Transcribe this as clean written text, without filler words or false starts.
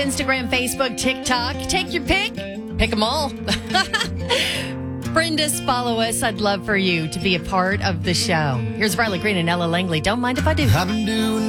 Instagram, Facebook, TikTok. Take your pick. Pick them all. Friend us, follow us. I'd love for you to be a part of the show. Here's Riley Green and Ella Langley. Don't mind if I do. I've been doing